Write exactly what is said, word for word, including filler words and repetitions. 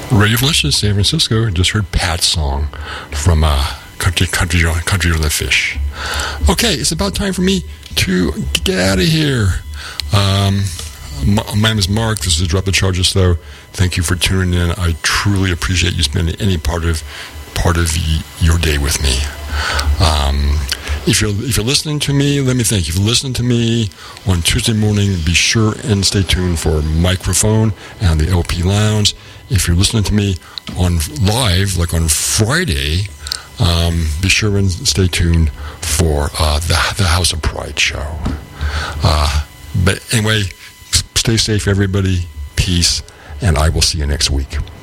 Radio Delicious, San Francisco. Just heard Pat's song from uh, Country Country Country on the Fish. Okay, it's about time for me to get out of here. Um, my, my name is Mark. This is Drop the Charges, though. Thank you for tuning in. I truly appreciate you spending any part of part of y- your day with me. Um, if you're if you're listening to me, let me think. If you're listening to me on Tuesday morning, be sure and stay tuned for Microphone and the L P Lounge. If you're listening to me on live, like on Friday, um, be sure and stay tuned for uh, the the House of Pride show. Uh, but anyway, stay safe, everybody. Peace, and I will see you next week.